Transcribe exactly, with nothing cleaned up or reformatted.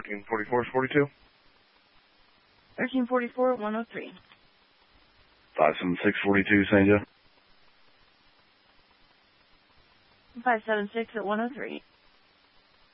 thirteen forty-four forty-two. thirteen forty-four at one oh three. five seven six forty-two, Saint Joe. five seven six at one oh three.